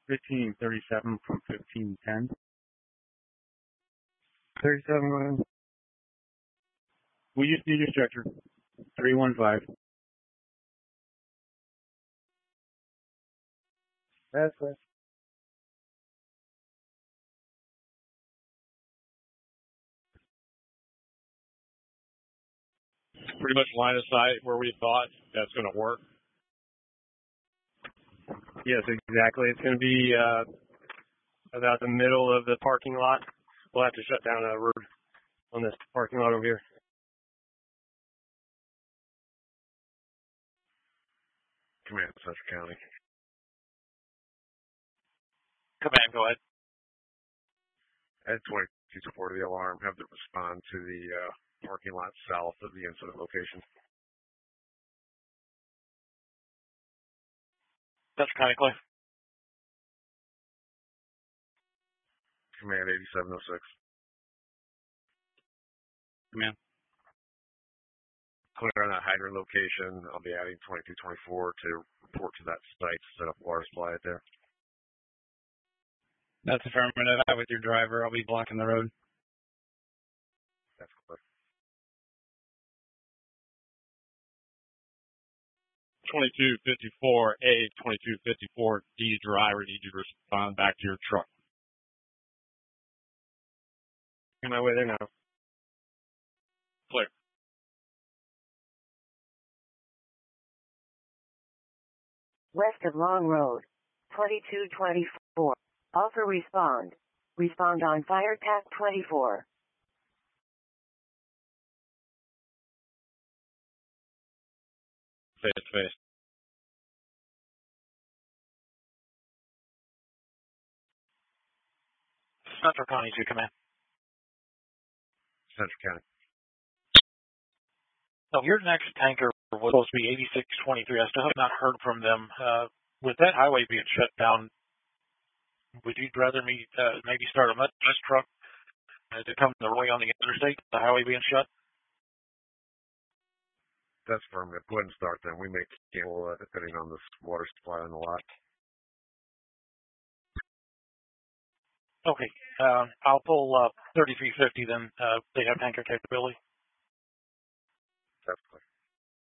1537 from 1510. 37. We just need your structure. 315. That's it. Pretty much line of sight where we thought that's going to work. Yes, exactly. It's going to be about the middle of the parking lot. We'll have to shut down a road on this parking lot over here. Command, Central County. Command, go ahead. At 22 support of the alarm, have to respond to the parking lot south of the incident location. Central County, clear. Command 8706. Command. Clear on that hydrant location. I'll be adding 2224 to report to that site to set up water supply out there. That's affirmative. I'm with your driver. I'll be blocking the road. That's clear. 2254A, 2254D driver, need you to respond back to your truck. On my way there now. Clear. West of Long Road, 2224. Also respond. Respond on Fire Pack 24. Face to face. Central County 2, command. Central County. So your next tanker was supposed to be 8623. I still have not heard from them. With that highway being shut down, would you rather me maybe start a bus truck to come their way on the interstate, the highway being shut? That's affirmative. Go ahead and start then. We may cancel depending on the water supply on the lot. Okay. I'll pull 3350 then. They have tanker capability. That's clear.